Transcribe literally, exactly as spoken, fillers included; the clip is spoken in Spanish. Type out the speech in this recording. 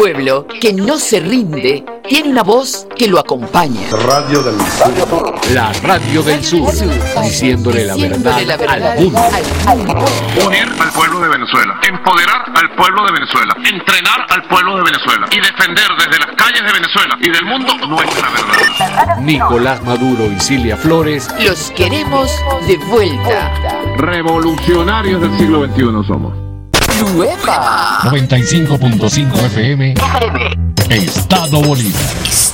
pueblo que no se rinde tiene una voz que lo acompaña. Radio del Sur. La Radio del Sur, diciéndole la verdad, la verdad al mundo. Unir al pueblo de Venezuela, empoderar al pueblo de Venezuela, entrenar al pueblo de Venezuela y defender desde las calles de Venezuela y del mundo nuestra verdad. Nicolás Maduro y Cilia Flores. Los queremos de vuelta. Revolucionarios del siglo veintiuno somos. ¡Nueva! noventa y cinco punto cinco F M. Estado Bolívar.